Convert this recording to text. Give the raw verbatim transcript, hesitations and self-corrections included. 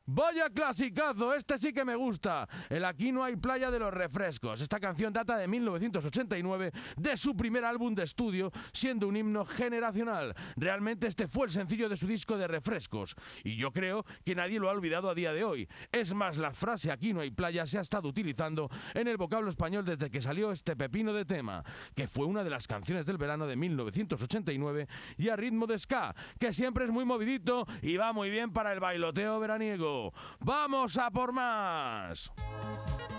Vaya clasicazo, este sí que me gusta. El Aquí no hay playa de los refrescos. Esta canción data de mil novecientos ochenta y nueve, de su primer álbum de estudio, siendo un himno generacional. Realmente este fue el sencillo de su disco de refrescos. Y yo creo que nadie lo ha olvidado a día de hoy. Es más, la frase Aquí no hay playa se ha estado utilizando en el vocablo español desde que salió este pepino de tema, que fue una de las canciones del verano de mil novecientos ochenta y nueve y a ritmo de ska, que siempre es muy movidito y va muy bien para el bailoteo veraniego. ¡Vamos a por más!